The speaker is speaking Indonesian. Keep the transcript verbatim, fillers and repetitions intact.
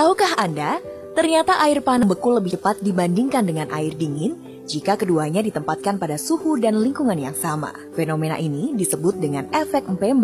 Tahukah Anda, ternyata air panas beku lebih cepat dibandingkan dengan air dingin jika keduanya ditempatkan pada suhu dan lingkungan yang sama. Fenomena ini disebut dengan efek empemba.